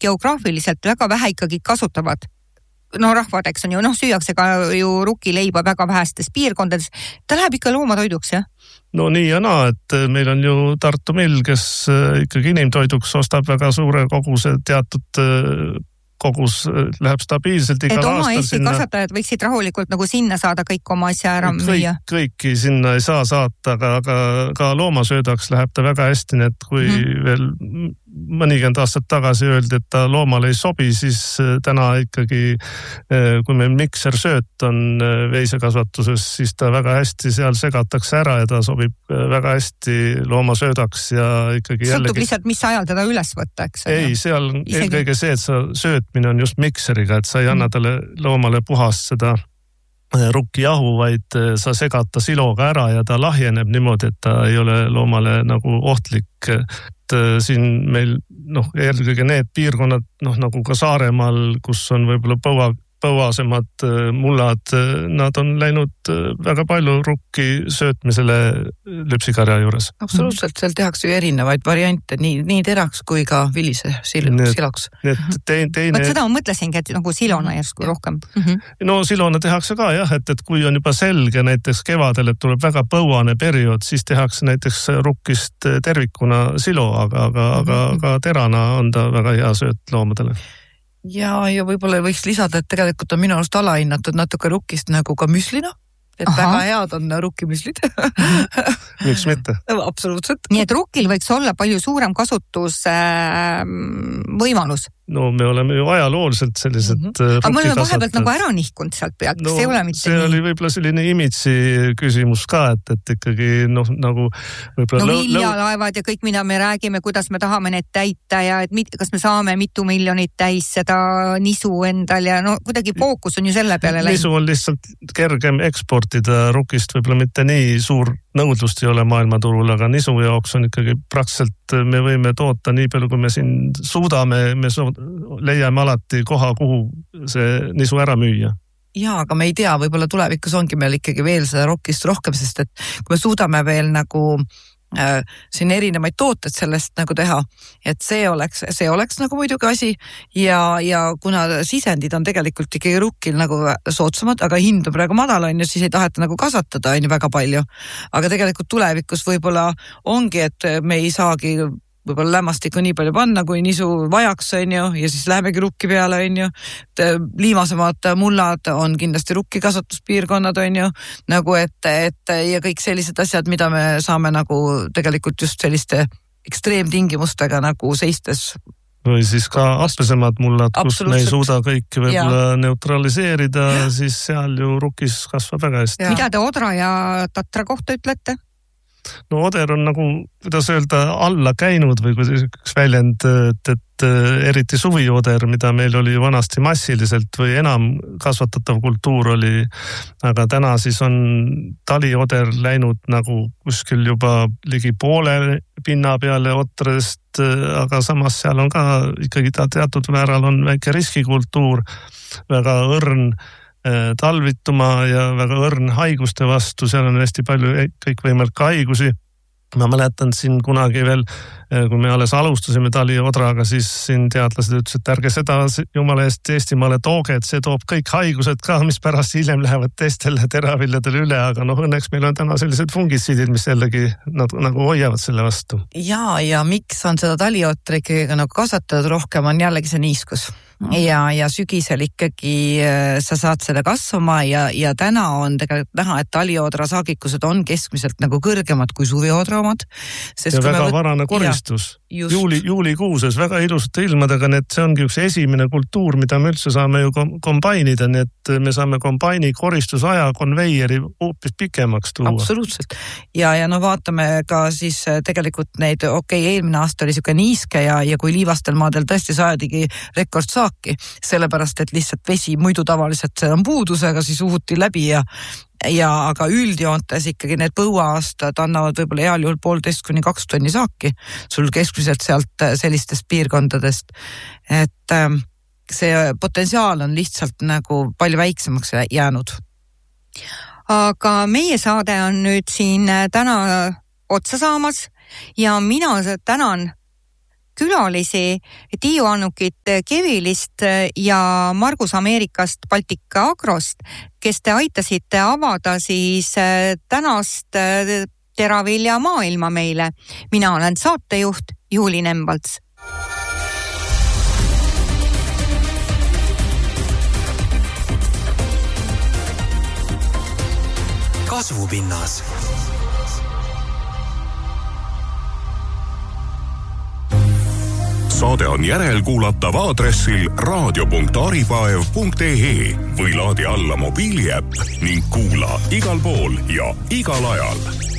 geograafiliselt väga vähe ikkagi kasutavad. No rahvad, eks on ju, süüakse ka ju rukileiba väga vähestes piirkondades. Ta läheb ikka loomatoiduks, jah? No nii ja naa, et meil on ju Tartu Mill, kes ikkagi inimtoiduks ostab väga suure koguse, teatud kogus läheb stabiilselt igal aastal sinna. Et oma Eesti kasvatajad võiksid rahulikult nagu sinna saada kõik oma asja ära müüa. Kõiki sinna ei saa saata, aga ka loomasöödaks läheb ta väga hästi, nii et kui veel mõnikümmend aastat tagasi öeldi, et ta loomale ei sobi, siis täna ikkagi, kui meil miksersööt on veisekasvatuses, siis ta väga hästi seal segatakse ära ja ta sobib väga hästi loomasöödaks ja ikkagi jällegi... Sõltub lihtsalt, mis ajal teda üles võtta, eks? Ei, seal eelkõige see, et sa söötmine on just mikseriga, et sa ei anna talle loomale puhast seda rukkijahu, vaid sa segad ta siloga ära ja ta lahjeneb niimoodi, et ta ei ole loomale nagu ohtlik. Et siin meil eelkõige need piirkonnad, nagu ka Saaremaal, kus on võib-olla põuasemad mullad, nad on läinud väga palju rukki söötmisele lüpsikarja juures. Absoluutselt, seal tehakse ju erinevaid variante, nii teraks kui ka vilise siloks. Seda ma mõtlesingi, et nagu silona järsku rohkem. No silona tehakse ka jah, et kui on juba selge näiteks kevadel, et tuleb väga põuane periood, siis tehakse näiteks rukkist tervikuna silo, aga terana on ta väga hea sööt loomadele. Ja võib-olla võiks lisada, et tegelikult on minu arust alahinnatud natuke rukkist nagu ka müslina, et väga head on rukkimüslid. Miks mitte? Absoluutselt. Nii et rukkil võiks olla palju suurem kasutus võimalus. No me oleme ju ajalooliselt sellised aga me oleme vahepealt nagu ära nihkunud sealt pealt, see ei ole mitte see oli võib-olla selline imitsi küsimus ka, et ikkagi nagu võib-olla viljalaevad ja kõik, mida me räägime, kuidas me tahame need täita ja et kas me saame mitu miljonit täis seda nisu endal ja kuidagi fookus on ju selle peale läinud. Nisu on lihtsalt kergem eksportida rukist, võib-olla mitte nii suur nõudlust ei ole maailmaturul, aga nisu jaoks on ikkagi praktiliselt me võime toota nii palju, kui me siin suudame, me leiame alati koha, kuhu see nisu ära müüa. Jaa, aga me ei tea, võib-olla tulevikus ongi meil ikkagi veel seda rokist rohkem, sest et kui me suudame veel nagu siin erinevaid tooted sellest nagu teha, et see oleks nagu muidugi asi ja kuna sisendid on tegelikult ikkagi rukkil nagu soodsamad, aga hind on praegu madal on ju, siis ei taheta nagu kasvatada on ju väga palju, aga tegelikult tulevikus võib-olla ongi, et me ei saagi võib-olla lämmastikku nii palju panna, kui nisu vajaks on ju, ja siis lähemegi rukki peale on ju. Liimasemad mullad on kindlasti rukki kasvatuspiirkonnad on ju, nagu et ja kõik sellised asjad, mida me saame nagu tegelikult just selliste ekstreemtingimustega nagu seistes. Või siis ka appesemad mullad, kus me ei suuda kõiki võib-olla neutraliseerida, siis seal ju rukis kasvab väga hästi. Mida te Odra ja Tatra kohta ütlete? No Oder on nagu, kuidas öelda, alla käinud või üks väljend, et eriti suvioder, mida meil oli vanasti massiliselt või enam kasvatatav kultuur oli, aga täna siis on talioder läinud nagu kuskil juba ligi poole pinna peale Otradest, aga samas seal on ka ikkagi ta teatud määral on väike riskikultuur, väga õrn talvituma ja väga õrn haiguste vastu, seal on hästi palju kõikvõimalikke haigusi. Ma mäletan siin kunagi veel, kui me alles alustasime taliodraga, siis siin teadlased ütles, et ärge seda jumala eest Eestimaale tooge, et see toob kõik haigused ka, mis pärast hiljem lähevad teistele teraviljadele üle, aga õnneks meil on täna sellised fungitsiidid, mis jällegi nagu hoiavad selle vastu. Ja miks on seda taliotri ikkagi nagu kasvatatud rohkem, on jällegi see niiskus. Ja sügisel ikkagi sa saad selle kasvama ja täna on tegelikult näha, et taliodra saagikused on keskmiselt nagu kõrgemad kui suviodra omad. Ja väga varane koristus. Juulikuuses väga ilusate ilmadega, nii et see ongi üks esimene kultuur, mida me üldse saame ju kombainida, nii et me saame kombaini koristusaja konveieri hoopis pikemaks tuua. Absoluutselt. Ja vaatame ka siis tegelikult neid, eelmine aasta oli siuke niiske ja kui liivastel maadel tõesti saadigi rekordsaaki, sellepärast, et lihtsalt vesi muidu tavaliselt see on puudusega, siis uhuti läbi ja aga üldjoontes ikkagi need põuaastad annavad võib-olla heal juhul 1,5–2 tonni saaki sul keskmiselt sealt sellistest piirkondadest, et see potentsiaal on lihtsalt nagu palju väiksemaks jäänud. Aga meie saade on nüüd siin täna otsa saamas ja mina tänan külalisi, Tiiu Annukit Kevilist ja Margus Ameerikast Baltic Agrost, kes te aitasite avada siis tänast teravilja maailma meile. Mina olen saatejuht Juuli Nemvalts. Kasvupinnas. Saade on järelkuulatav aadressil radio.aripaev.ee või laadi alla mobiiliäpp ning kuula igal pool ja igal ajal.